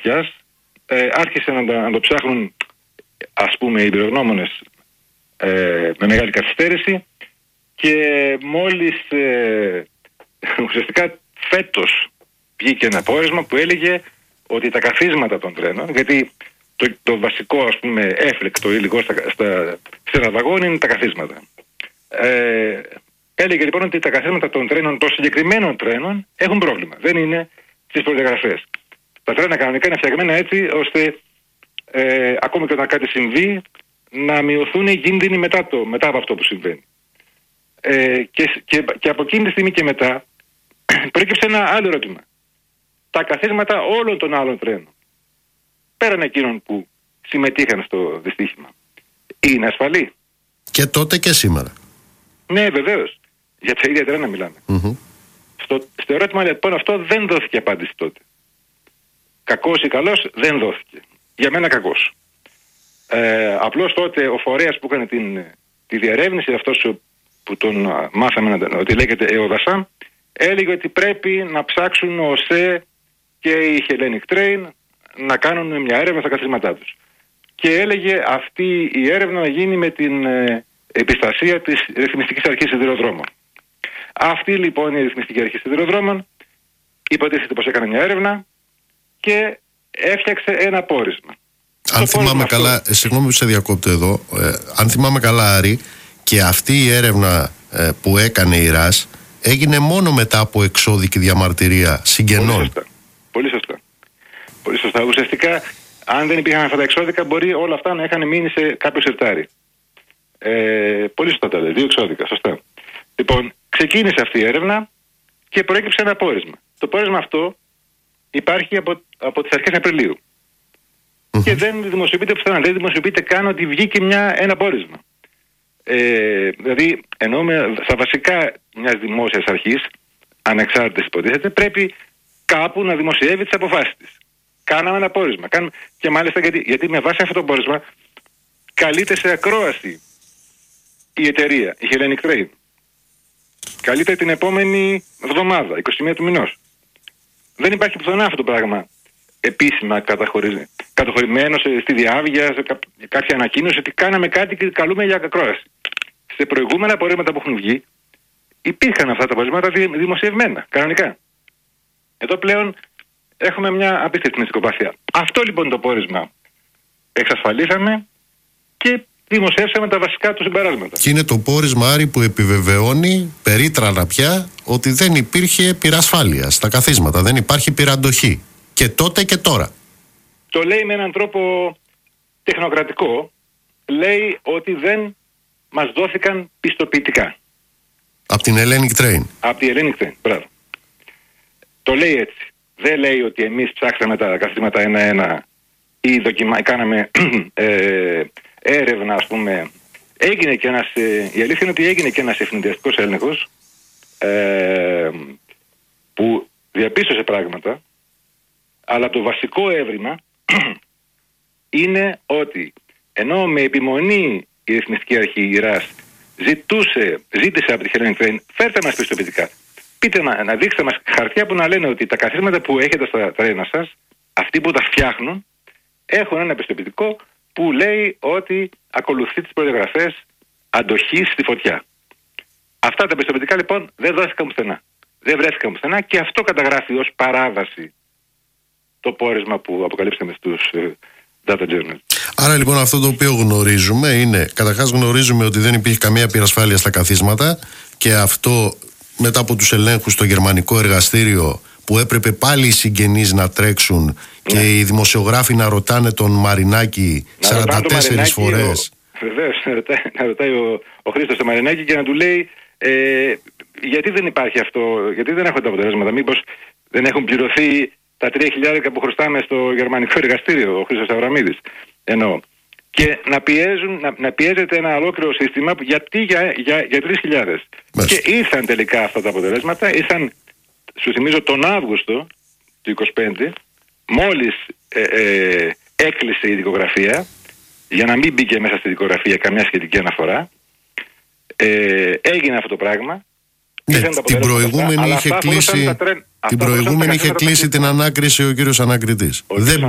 φωτιάς. Άρχισαν να το ψάχνουν, ας πούμε, οι εμπειρογνώμονες με μεγάλη καθυστέρηση, και μόλις ουσιαστικά φέτος βγήκε ένα πόρισμα που έλεγε ότι τα καθίσματα των τρένων, γιατί το βασικό, ας πούμε, έφλεκτο υλικό σε ένα βαγόνι είναι τα καθίσματα. Έλεγε λοιπόν ότι τα καθίσματα των τρένων, των συγκεκριμένων τρένων, έχουν πρόβλημα. Δεν είναι στις προδιαγραφές. Τα τρένα κανονικά είναι φτιαγμένα έτσι ώστε ακόμη και όταν κάτι συμβεί να μειωθούν οι κίνδυνοι μετά από αυτό που συμβαίνει. Και από εκείνη τη στιγμή και μετά προέκυψε ένα άλλο ερώτημα. Τα καθίσματα όλων των άλλων τρένων, πέραν εκείνων που συμμετείχαν στο δυστύχημα, είναι ασφαλή? Και τότε και σήμερα. Ναι, βεβαίως. Για τα ίδια τρένα μιλάμε. Στο ερώτημα λοιπόν αυτό δεν δόθηκε απάντηση τότε. Κακός ή καλός δεν δόθηκε. Για μένα κακός. Απλώς τότε ο φορέας που έκανε τη διερεύνηση, αυτός που τον μάθαμε ότι λέγεται ΕΟΔΑΣΑ, έλεγε ότι πρέπει να ψάξουν ο ΟΣΕ και η Hellenic Train να κάνουν μια έρευνα στα καθίσματά τους. Και έλεγε αυτή η έρευνα να γίνει με την επιστασία της Ρυθμιστικής Αρχής Σιδηροδρόμων. Αυτή λοιπόν η Ρυθμιστική Αρχή Σιδηροδρόμων υποτίθεται πως έκανε μια έρευνα και έφτιαξε ένα πόρισμα. Αν θυμάμαι καλά, συγγνώμη που σε διακόπτω εδώ, αν θυμάμαι καλά, Άρη, και αυτή η έρευνα που έκανε η ΡΑΣ έγινε μόνο μετά από εξώδικη διαμαρτυρία συγγενών. Πολύ σωστά. Πολύ σωστά. Ουσιαστικά, αν δεν υπήρχαν αυτά τα εξώδικα, μπορεί όλα αυτά να είχαν μείνει σε κάποιο σιρτάρι. Πολύ σωστά τα λέει. 2 εξώδικα. Σωστά. Λοιπόν, ξεκίνησε αυτή η έρευνα και προέκυψε ένα πόρισμα. Το πόρισμα αυτό υπάρχει από τις αρχές Απριλίου. Και δεν δημοσιοποιείται πουθενά. Δεν δημοσιοποιείται καν ότι βγήκε ένα πόρισμα. Δηλαδή, εννοούμε στα βασικά μιας δημόσιας αρχής, ανεξάρτητης υποτίθεται, πρέπει κάπου να δημοσιεύει τις αποφάσεις της. Κάναμε ένα πόρισμα. Και μάλιστα γιατί με βάση αυτό το πόρισμα καλείται σε ακρόαση η εταιρεία, η Hellenic Train. Καλείται την επόμενη εβδομάδα, 21 του μηνός. Δεν υπάρχει πουθενά αυτό το πράγμα επίσημα καταχωρημένο στη διάβγεια, σε κάποια ανακοίνωση ότι κάναμε κάτι και καλούμε για ακρόαση. Σε προηγούμενα πορίσματα που έχουν βγει υπήρχαν αυτά τα πορίσματα δημοσιευμένα, κανονικά. Εδώ πλέον έχουμε μια απίστευτη μυστικοπάθεια. Αυτό λοιπόν το πόρισμα εξασφαλίσαμε και δημοσιεύσαμε τα βασικά του συμπεράσματα. Και είναι το πόρισμα, Άρη, που επιβεβαιώνει περίτρανα πια ότι δεν υπήρχε πυρασφάλεια στα καθίσματα, δεν υπάρχει πυραντοχή. Και τότε και τώρα. Το λέει με έναν τρόπο τεχνοκρατικό. Λέει ότι δεν μας δόθηκαν πιστοποιητικά. Από την Hellenic Train. Από την Hellenic Train, μπράβο. Το λέει έτσι. Δεν λέει ότι εμείς ψάξαμε τα καθίσματα ένα-ένα ή κάναμε έρευνα, ας πούμε. Έγινε και η αλήθεια είναι ότι έγινε και ένας ευνηδιαστικός έλεγχος που διαπίστωσε πράγματα, αλλά το βασικό έβριμα είναι ότι ενώ με επιμονή η Ρυθμιστική Αρχή, η ΡΑΣ, ζήτησε από τη Hellenic Train, φέρτε μας πιστοποιητικά. Πείτε να δείξτε μας χαρτιά που να λένε ότι τα καθίσματα που έχετε στα τρένα σας, αυτοί που τα φτιάχνουν, έχουν ένα πιστοποιητικό που λέει ότι ακολουθεί τις προδιαγραφές αντοχής στη φωτιά. Αυτά τα πιστοποιητικά λοιπόν δεν δόθηκαν πουθενά. Δεν βρέθηκαν πουθενά και αυτό καταγράφει ως παράβαση το πόρισμα που αποκαλύψαμε στους Data Journal. Άρα λοιπόν αυτό το οποίο γνωρίζουμε είναι, καταρχάς γνωρίζουμε ότι δεν υπήρχε καμία πυρασφάλεια στα καθίσματα και αυτό μετά από τους ελέγχους στο γερμανικό εργαστήριο που έπρεπε πάλι οι συγγενείς να τρέξουν και οι δημοσιογράφοι να ρωτάνε τον Μαρινάκη 44 φορές. Βεβαίως, να ρωτάει ο Χρήστος τον Μαρινάκη και να του λέει γιατί δεν υπάρχει αυτό, γιατί δεν έχουν τα αποτελέσματα, μήπως δεν έχουν πληρωθεί τα 3.000 που χρωστάμε στο γερμανικό εργαστήριο, ο Χρήστος Αβραμίδης. Εννοώ. Και να πιέζεται ένα ολόκληρο σύστημα γιατί για 3.000. Και ήρθαν τελικά αυτά τα αποτελέσματα, ήρθαν, σου θυμίζω, τον Αύγουστο του 25, μόλις έκλεισε η δικογραφία, για να μην μπήκε μέσα στη δικογραφία καμιά σχετική αναφορά, έγινε αυτό το πράγμα. Ναι, την προηγούμενη είχε κλείσει την ανάκριση ο κύριος ανακριτής.